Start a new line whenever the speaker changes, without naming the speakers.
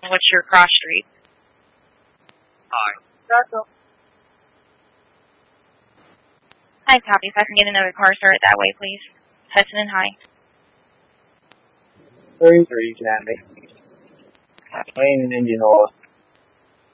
What's your cross street?
Hi.
Hi, copy. If I can get another car started that way, please. Hudson and High.
33 Candy. Lane and engine oil.